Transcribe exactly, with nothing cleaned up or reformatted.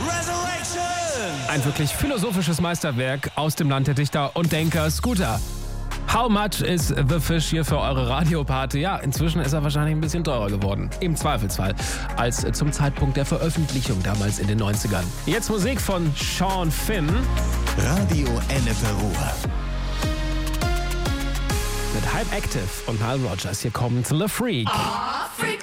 Ein wirklich philosophisches Meisterwerk aus dem Land der Dichter und Denker, Scooter. How much is the fish hier für eure Radioparty? Ja, inzwischen ist er wahrscheinlich ein bisschen teurer geworden. Im Zweifelsfall. Als zum Zeitpunkt der Veröffentlichung damals in den neunzigern. Jetzt Musik von Sean Finn. Radio Ennepe Ruhr. Mit Hype Active und Nile Rodgers. Hier kommt The Freak. Aw, Freak